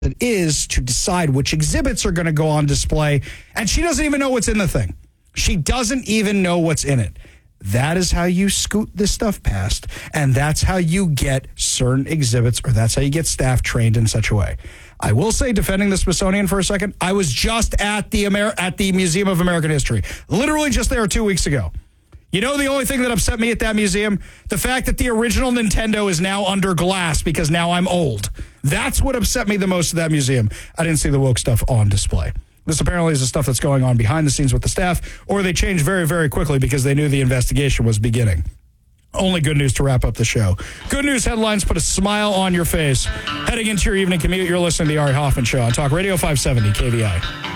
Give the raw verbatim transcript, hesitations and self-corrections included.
it is to decide which exhibits are going to go on display, and she doesn't even know what's in the thing. She doesn't even know what's in it. That is how you scoot this stuff past, and that's how you get certain exhibits, or that's how you get staff trained in such a way. I will say, defending the Smithsonian for a second, I was just at the Amer- at the Museum of American History, literally just there two weeks ago. You know the only thing that upset me at that museum? The fact that the original Nintendo is now under glass because now I'm old. That's what upset me the most at that museum. I didn't see the woke stuff on display. This apparently is the stuff that's going on behind the scenes with the staff, or they changed very, very quickly because they knew the investigation was beginning. Only good news to wrap up the show. Good news headlines put a smile on your face. Heading into your evening commute, you're listening to the Ari Hoffman Show on Talk Radio five seventy K V I.